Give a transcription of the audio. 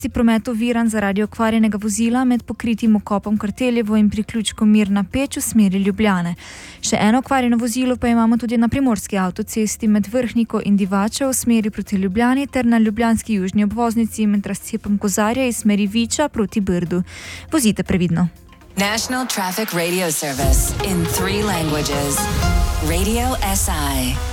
Promet oviran zaradi okvarjenega vozila med pokritim vkopom Karteljevo in priključkom Mirna Peč v smeri Ljubljane. Še eno okvarjeno vozilo pa imamo tudi na primorski avtocesti med Vrhniko in Divača v smeri proti Ljubljani ter na ljubljanski južni obvoznici med razcepom Kozarja iz smeri Viča proti Brdu. Vozite previdno. National Traffic Radio Service in 3 languages. Radio SI.